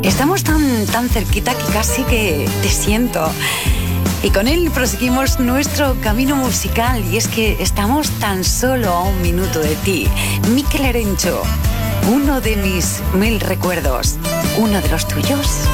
Estamos tan cerquita que casi que te siento. Y con él proseguimos nuestro camino musical. Y es que estamos tan solo a un minuto de ti. Mikel Erenchio, uno de mis 1000 recuerdos. ¿Uno de los tuyos?